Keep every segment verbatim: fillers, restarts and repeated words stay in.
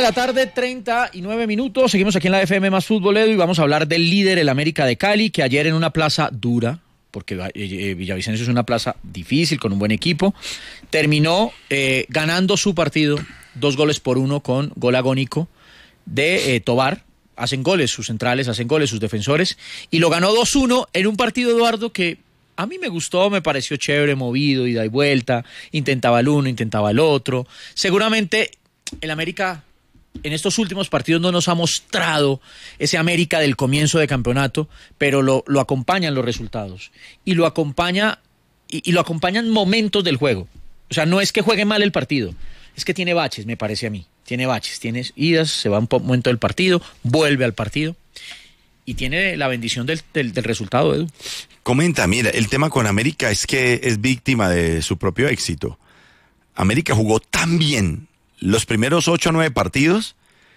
de la tarde, treinta y nueve minutos. Seguimos aquí en la F M más Fútbol, Edu, y vamos a hablar del líder, el América de Cali, que ayer en una plaza dura, porque eh, Villavicencio es una plaza difícil, con un buen equipo, terminó eh, ganando su partido, dos goles por uno con gol agónico de eh, Tobar. Hacen goles sus centrales, hacen goles sus defensores, y lo ganó dos uno en un partido, Eduardo, que a mí me gustó, me pareció chévere, movido, ida y vuelta, intentaba el uno, intentaba el otro. Seguramente el América en estos últimos partidos no nos ha mostrado ese América del comienzo de campeonato, pero lo, lo acompañan los resultados, y lo acompaña y, y lo acompañan momentos del juego. O sea, no es que juegue mal el partido, es que tiene baches, me parece a mí. Tiene baches, tiene idas, se va un momento del partido, vuelve al partido y tiene la bendición del, del, del resultado, Edu. Comenta, mira, el tema con América es que es víctima de su propio éxito. América jugó tan bien los primeros ocho o nueve partidos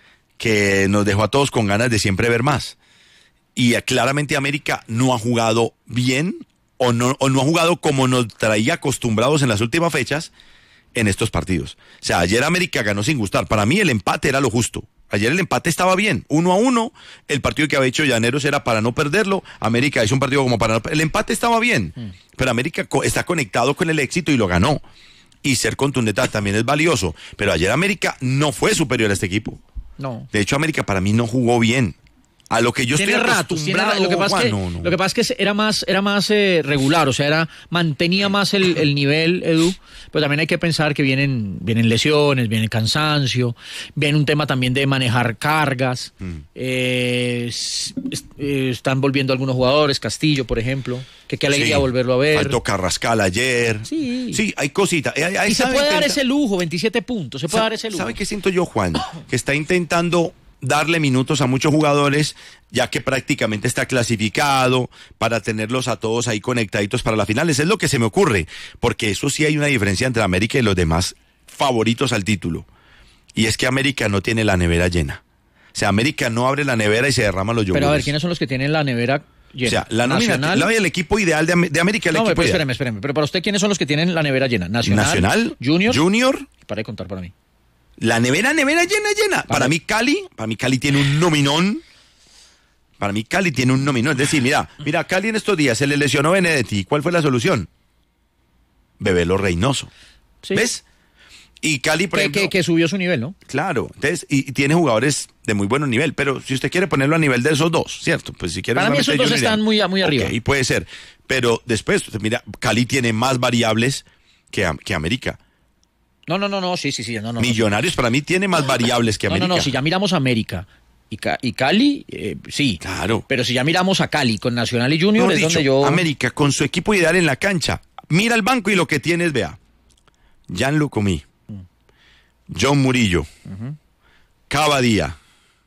que nos dejó a todos con ganas de siempre ver más. Y claramente América no ha jugado bien o no, o no ha jugado como nos traía acostumbrados en las últimas fechas en estos partidos. O sea, ayer América ganó sin gustar. Para mí el empate era lo justo. Ayer el empate estaba bien, uno a uno. El partido que había hecho Llaneros era para no perderlo. América hizo un partido como para no... El empate estaba bien, mm. pero América co- está conectado con el éxito y lo ganó. Y ser contundente también es valioso. Pero ayer América no fue superior a este equipo. No. De hecho, América para mí no jugó bien. A lo que yo tiene estoy ratos, acostumbrado. tiene, lo que pasa Juan, es que, no, no. lo que pasa es que era más, era más eh, regular, o sea, era mantenía más el, el nivel, Edu, pero también hay que pensar que vienen, vienen lesiones, viene cansancio, viene un tema también de manejar cargas, mm. eh, es, es, eh, están volviendo algunos jugadores, Castillo, por ejemplo, que qué alegría sí. volverlo a ver. Faltó Carrascal ayer. Sí, sí hay cositas. Hay, hay, y se puede intenta... dar ese lujo, veintisiete puntos, se puede ¿Sabe, dar ese lujo. ¿Sabe qué siento yo, Juan? Que está intentando darle minutos a muchos jugadores, ya que prácticamente está clasificado, para tenerlos a todos ahí conectaditos para las finales. Es lo que se me ocurre, porque eso sí hay una diferencia entre América y los demás favoritos al título. Y es que América no tiene la nevera llena. O sea, América no abre la nevera y se derrama los yogures. Pero a ver, ¿quiénes son los que tienen la nevera llena? O sea, la nómina, la, el equipo ideal de, de América, el no, equipo pero ideal. espéreme, espéreme. Pero para usted, ¿quiénes son los que tienen la nevera llena? Nacional, Nacional Junior, Junior. Para de contar para mí. La nevera, nevera llena, llena. Para, para mí Cali, para mí Cali tiene un nominón. Para mí Cali tiene un nominón. Es decir, mira, mira, Cali en estos días se le lesionó Benedetti. ¿Cuál fue la solución? Bebelo Reynoso. Sí. ¿Ves? Y Cali, por que, ejemplo, que, que subió su nivel, ¿no? Claro. Entonces, y, y tiene jugadores de muy buen nivel. Pero si usted quiere ponerlo a nivel de esos dos, ¿cierto? Pues si quiere. Para mí esos dos están muy, muy arriba. Y puede ser. Pero después, mira, Cali tiene más variables que, que América. No, no, no, no, sí, sí, sí. No, no, Millonarios no. para mí tiene más variables que América. No, no, no, si ya miramos a América y, Ca- y Cali, eh, sí. Claro. Pero si ya miramos a Cali con Nacional y Junior, no, es dicho, donde yo... América con su equipo ideal en la cancha. Mira el banco y lo que tienes, vea. Gianluca Comí, mm. John Murillo, uh-huh. Cavadía,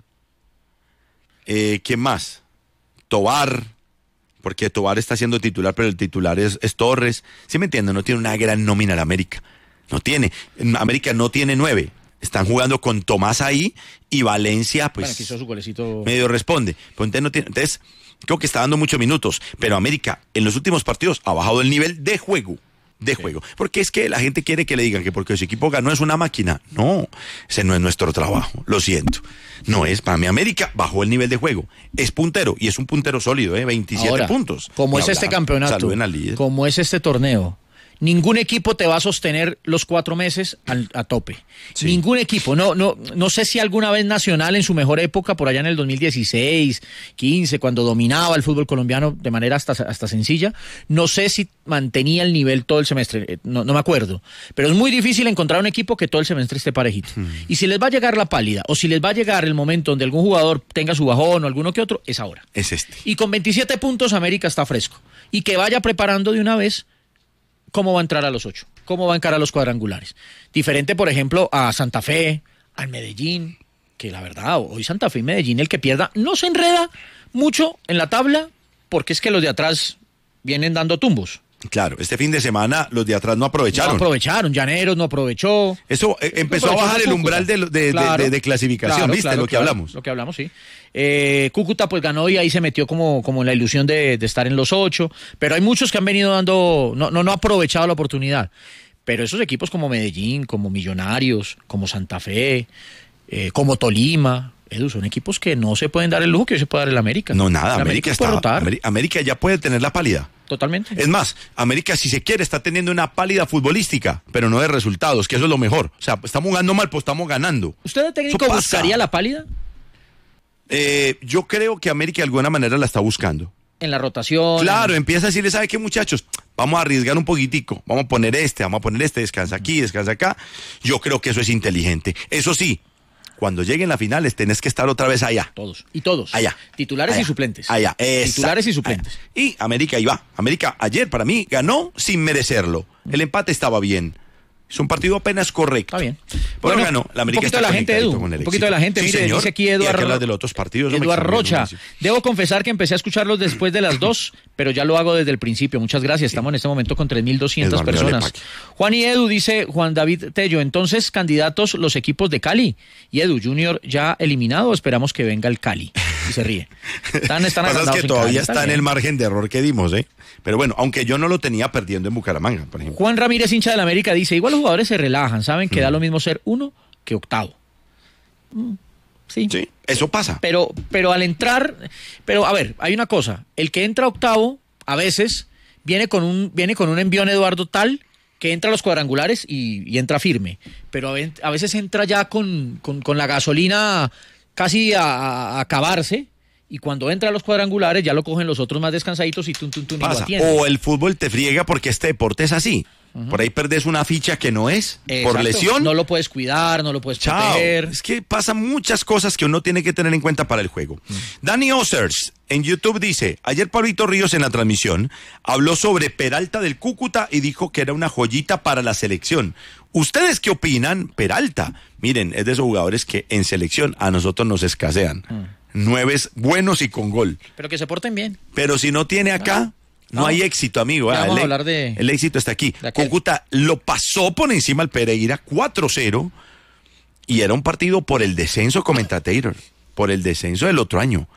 eh, ¿quién más? Tobar, porque Tobar está siendo titular, pero el titular es, es Torres. ¿Sí me entienden? No tiene una gran nómina la América. No tiene. América no tiene nueve. Están jugando con Tomás ahí y Valencia, pues. Bueno, quiso su golecito. Medio responde. Pues entonces, no tiene, entonces, creo que está dando muchos minutos. Pero América, en los últimos partidos, ha bajado el nivel de juego. De sí. juego. Porque es que la gente quiere que le digan que porque su equipo ganó es una máquina. No, ese no es nuestro trabajo. Lo siento. No es. Para mí, América bajó el nivel de juego. Es puntero y es un puntero sólido, ¿eh? veintisiete Ahora, puntos. Como es hablar, este campeonato, como es este torneo. Ningún equipo te va a sostener los cuatro meses al, a tope. Sí. Ningún equipo. No, no, no sé si alguna vez Nacional en su mejor época, por allá en el dos mil dieciséis, quince, cuando dominaba el fútbol colombiano de manera hasta, hasta sencilla, no sé si mantenía el nivel todo el semestre. No, no me acuerdo. Pero es muy difícil encontrar un equipo que todo el semestre esté parejito. Hmm. Y si les va a llegar la pálida, o si les va a llegar el momento donde algún jugador tenga su bajón o alguno que otro, es ahora. Es este. Y con veintisiete puntos América está fresco. Y que vaya preparando de una vez cómo va a entrar a los ocho, cómo va a encarar a los cuadrangulares. Diferente, por ejemplo, a Santa Fe, al Medellín, que la verdad, hoy Santa Fe y Medellín, el que pierda, no se enreda mucho en la tabla, porque es que los de atrás vienen dando tumbos. Claro, este fin de semana los de atrás no aprovecharon. No aprovecharon, Llaneros no aprovechó. Eso eh, empezó no a bajar el umbral de, de, claro, de, de, de clasificación, claro, ¿viste? Claro, lo que claro, hablamos. Lo que hablamos, sí. Eh, Cúcuta pues ganó y ahí se metió como, como en la ilusión de, de estar en los ocho, pero hay muchos que han venido dando, no, no, no aprovechado la oportunidad. Pero esos equipos como Medellín, como Millonarios, como Santa Fe, eh, como Tolima. Edu, son equipos que no se pueden dar el lujo que hoy se puede dar el América. No, nada, el América, América, está, Ameri- América ya puede tener la pálida. Totalmente. Es más, América, si se quiere, está teniendo una pálida futbolística, pero no de resultados, que eso es lo mejor. O sea, estamos ganando mal, pues estamos ganando. ¿Usted de técnico buscaría la pálida? Eh, yo creo que América de alguna manera la está buscando. En la rotación. Claro, empieza a decirle, ¿sabe qué, muchachos? Vamos a arriesgar un poquitico, vamos a poner este, vamos a poner este, descansa aquí, descansa acá. Yo creo que eso es inteligente. Eso sí, cuando lleguen las finales tenés que estar otra vez allá. Todos. Y todos. Allá. Titulares allá. y suplentes. Allá. Esa. Titulares y suplentes. Allá. Y América ahí va. América ayer para mí ganó sin merecerlo. El empate estaba bien. Es un partido apenas correcto. Está bien. Pero Bueno, ganó. La América un poquito está de la gente, Edu. con el Un poquito de la gente. Sí, Mire, señor. dice aquí Y hay que Eduardo. hablar de los otros partidos. Eduardo Rocha. Debo confesar que empecé a escucharlos después de las dos, pero ya lo hago desde el principio. Muchas gracias. Estamos en este momento con tres mil doscientas Eduardo personas. Lepaque. Juan y Edu, dice Juan David Tello. Entonces, candidatos los equipos de Cali. Y Edu Junior ya eliminado. Esperamos que venga el Cali. Y se ríe. Están, están Pasa es agrandados que en todavía Cali. está en bien. el margen de error que dimos, ¿eh? Pero bueno, aunque yo no lo tenía perdiendo en Bucaramanga, por ejemplo. Juan Ramírez, hincha del América, dice, igual los jugadores se relajan, saben que mm. da lo mismo ser uno que octavo. Mm, sí. Sí, eso pasa. Pero, pero al entrar, pero a ver, hay una cosa, el que entra octavo, a veces, viene con un, viene con un envión Eduardo tal, que entra a los cuadrangulares y, y entra firme. Pero a, a veces entra ya con, con, con la gasolina casi a, a acabarse. Y cuando entra a los cuadrangulares ya lo cogen los otros más descansaditos y tun, tun, tun, pasa. Y lo atienden. O el fútbol te friega porque este deporte es así. Uh-huh. Por ahí perdés una ficha que no es, Exacto. por lesión. No lo puedes cuidar, no lo puedes Chao. proteger. Es que pasan muchas cosas que uno tiene que tener en cuenta para el juego. Uh-huh. Dani Osers en YouTube dice, ayer Pablito Ríos en la transmisión habló sobre Peralta del Cúcuta y dijo que era una joyita para la selección. ¿Ustedes qué opinan? Peralta, miren, es de esos jugadores que en selección a nosotros nos escasean. Uh-huh. Nueves buenos y con gol. Pero que se porten bien. Pero si no tiene acá, no, no, no hay éxito, amigo. Vamos el, a hablar de, el éxito está aquí. Cúcuta lo pasó por encima al Pereira cuatro cero y era un partido por el descenso, comenta Taylor, por el descenso del otro año.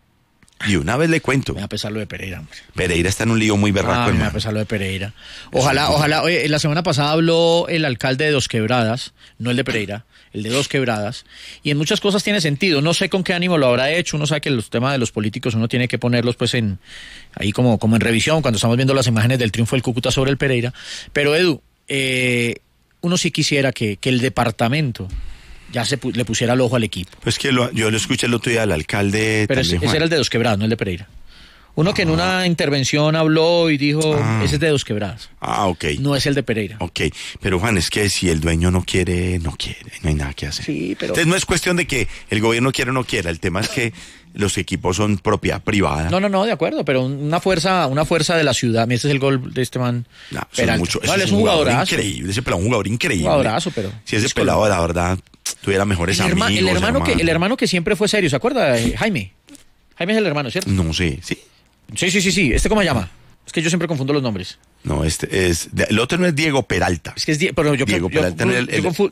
Y una vez le cuento. Me va a pesar lo de Pereira, hombre. Pereira está en un lío muy berraco, ah, hermano. Me va a pesar lo de Pereira. Ojalá, ojalá. Oye, la semana pasada habló el alcalde de Dos Quebradas, no el de Pereira, el de Dos Quebradas, y en muchas cosas tiene sentido. No sé con qué ánimo lo habrá hecho. Uno sabe que los temas de los políticos uno tiene que ponerlos pues en ahí como, como en revisión cuando estamos viendo las imágenes del triunfo del Cúcuta sobre el Pereira. Pero Edu, eh, uno sí quisiera que, que el departamento ya se pu- le pusiera el ojo al equipo. Pues que lo, yo lo escuché el otro día al alcalde. Pero también, ese, ese era el de Dos Quebradas, no el de Pereira. Uno que en una intervención habló y dijo, ah. ese es de Dos Quebradas. Ah, ok. No es el de Pereira. Ok, pero Juan, es que si el dueño no quiere, no quiere, no hay nada que hacer. Sí, pero... Entonces no es cuestión de que el gobierno quiera o no quiera, el tema es que los equipos son propiedad privada. No, no, no, de acuerdo, pero una fuerza, una fuerza de la ciudad. Este es el gol de este man. No, Peralta. Mucho, vale, es un un jugador jugadorazo. increíble, ese pelado, un jugador increíble. Un jugadorazo, pero... Si ese pelado, la verdad, tuviera mejores el herma, amigos. El hermano, hermano. que, el hermano que siempre fue serio, ¿se acuerda? Jaime. Jaime es el hermano, ¿cierto? No sé, ¿sí? Sí, sí, sí, sí. ¿Este cómo se llama? Es que yo siempre confundo los nombres. No, este es... El otro no es Diego Peralta. Es que es... Die- pero yo, Diego yo, Peralta. yo, el, el, yo confu-